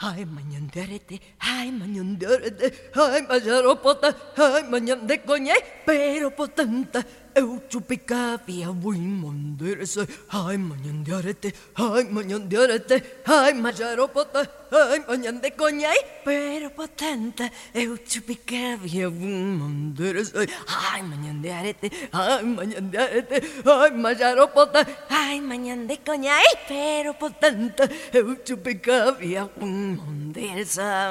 Ai mañanderete, ai mañanderete, ai majaropota, ai mañande conhei, pero potenta, eu chupicavia wimonderese, ai mañanderete, ai majaropota, ai mañande conhei, pero potenta, eu chupicavia wimonderese, ai mañanderete, ai majaropota, ai mañande conhei, pero potenta, eu chupicavia wimonderese.